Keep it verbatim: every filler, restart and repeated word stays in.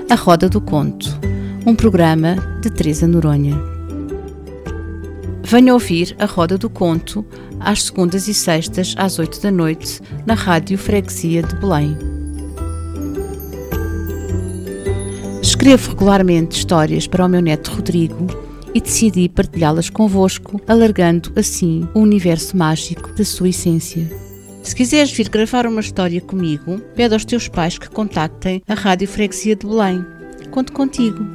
A Roda do Conto, um programa de Teresa Noronha. Venha ouvir A Roda do Conto às segundas e sextas às oito da noite na Rádio Freguesia de Belém. Escrevo regularmente histórias para o meu neto Rodrigo e decidi partilhá-las convosco, alargando assim o universo mágico da sua essência. Se quiseres vir gravar uma história comigo, pede aos teus pais que contactem a Rádio Freguesia de Belém. Conto contigo.